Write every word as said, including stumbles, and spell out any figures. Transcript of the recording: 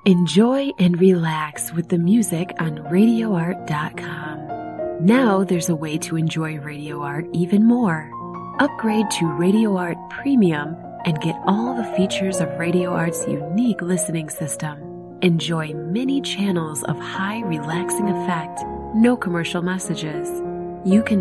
Enjoy and relax with the music on radio art dot com. Now there's a way to enjoy Radio Art even more. Upgrade to Radio Art Premium and get all the features of Radio Art's unique listening system. Enjoy many channels of high relaxing effect, no commercial messages. You can